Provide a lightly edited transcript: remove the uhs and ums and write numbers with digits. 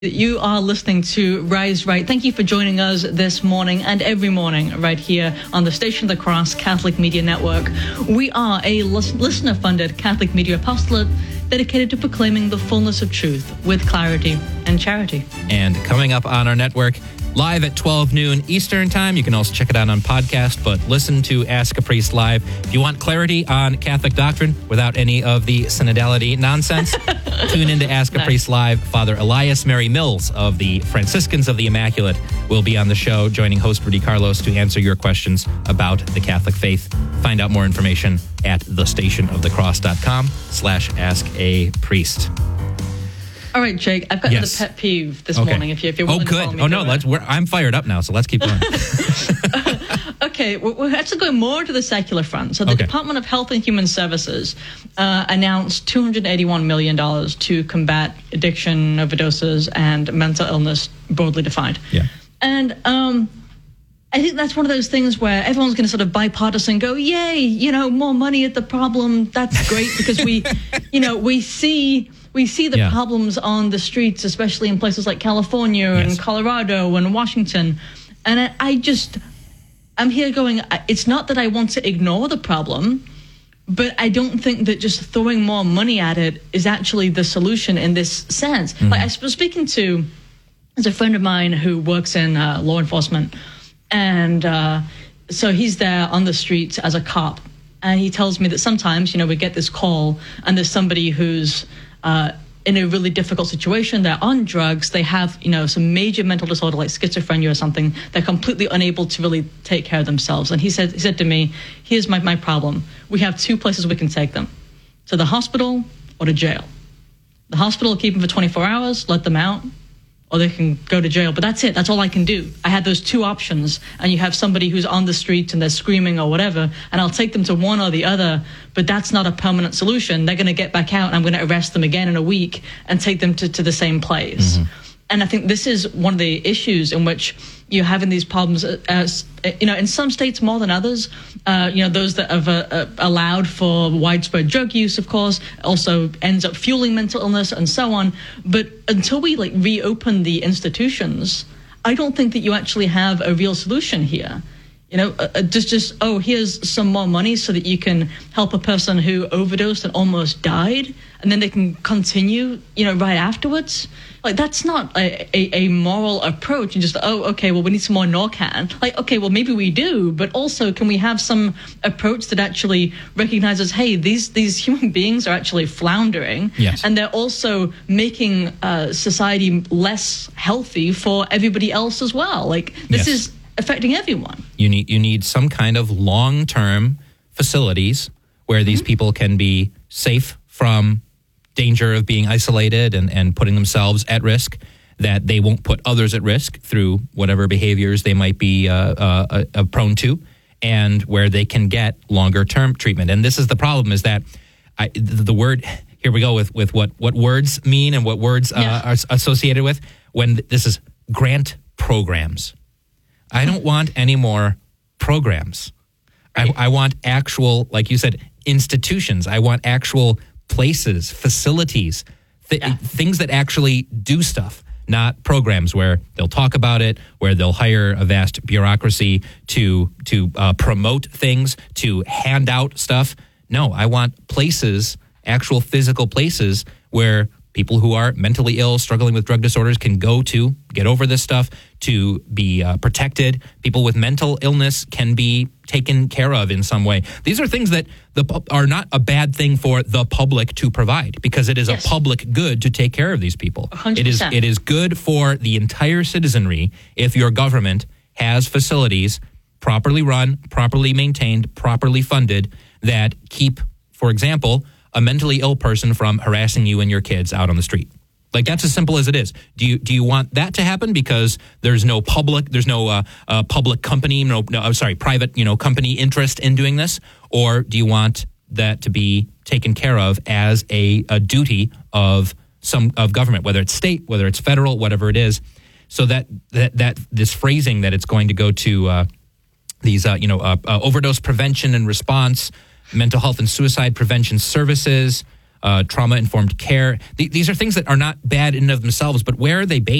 You are listening to Rise Right. Thank you for joining us this morning and every morning right here on the Station of the Cross Catholic Media Network. We are a listener-funded Catholic media apostolate dedicated to proclaiming the fullness of truth with clarity and charity. And coming up on our network, live at 12 noon Eastern Time. You can also check it out on podcast, but listen to Ask a Priest live. If you want clarity on Catholic doctrine without any of the synodality nonsense, tune in to Ask a Priest live. Father Elias Mary Mills of the Franciscans of the Immaculate will be on the show, joining host Rudy Carlos to answer your questions about the Catholic faith. Find out more information at thestationofthecross.com/askapriest. All right, Jake, I've got another pet peeve this morning. If you're willing to follow me. Oh, no, I'm fired up now, so let's keep going. Okay, we're actually going more to the secular front. So the Department of Health and Human Services announced $281 million to combat addiction, overdoses, and mental illness, broadly defined. Yeah. And I think that's one of those things where everyone's going to sort of bipartisan go, yay, more money at the problem. That's great because we see the problems on the streets, especially in places like California and Colorado and Washington. And I'm here going, it's not that I want to ignore the problem, but I don't think that just throwing more money at it is actually the solution in this sense. Mm-hmm. Like I was speaking to, there's a friend of mine who works in law enforcement, and so he's there on the streets as a cop. And he tells me that sometimes, we get this call and there's somebody who's in a really difficult situation. They're on drugs. They have, some major mental disorder like schizophrenia or something. They're completely unable to really take care of themselves. And he said to me, here's my problem. We have two places we can take them, to the hospital or to jail. The hospital will keep them for 24 hours, let them out, or they can go to jail. But that's it. That's all I can do. I had those two options, and you have somebody who's on the street and they're screaming or whatever, and I'll take them to one or the other, but that's not a permanent solution. They're going to get back out, and I'm going to arrest them again in a week and take them to the same place. Mm-hmm. And I think this is one of the issues in which you're having these problems, in some states more than others. Those that have allowed for widespread drug use, of course, also ends up fueling mental illness and so on. But until we reopen the institutions, I don't think that you actually have a real solution here. Here's some more money so that you can help a person who overdosed and almost died, and then they can continue, right afterwards. That's not a moral approach. And just, we need some more Norcan. Maybe we do, but also can we have some approach that actually recognizes, hey, these human beings are actually floundering, and they're also making society less healthy for everybody else as well. This is affecting everyone. You need some kind of long-term facilities where these people can be safe from danger of being isolated and putting themselves at risk, that they won't put others at risk through whatever behaviors they might be prone to, and where they can get longer-term treatment. And this is the problem, is that the word, here we go with what words mean and what words are associated with, when this is grant programs. I don't want any more programs. Right. I want actual, like you said, institutions. I want actual places, facilities, things that actually do stuff, not programs where they'll talk about it, where they'll hire a vast bureaucracy to promote things, to hand out stuff. No, I want places, actual physical places where people who are mentally ill, struggling with drug disorders can go to get over this stuff, to be protected. People with mental illness can be taken care of in some way. These are things that are not a bad thing for the public to provide, because it is a public good to take care of these people. 100%. It is good for the entire citizenry if your government has facilities properly run, properly maintained, properly funded, that keep, for example, a mentally ill person from harassing you and your kids out on the street. That's as simple as it is. Do you want that to happen because there's no public company, private, company interest in doing this? Or do you want that to be taken care of as a duty of government, whether it's state, whether it's federal, whatever it is, so that this phrasing that it's going to go to these overdose prevention and response, mental health and suicide prevention services, trauma-informed care. These are things that are not bad in and of themselves, but where are they based?